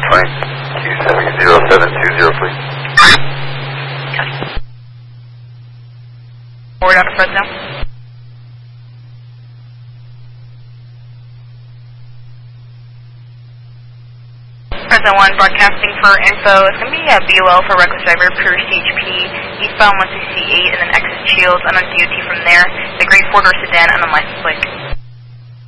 flight 270-720, please. Forward out of Fresno. Fresno 1, broadcasting for info. It's going to be a BOL for reckless driver per CHP, eastbound 168, and then exit Shields, and on DOT from there. The gray four-door sedan and unlicensed plate.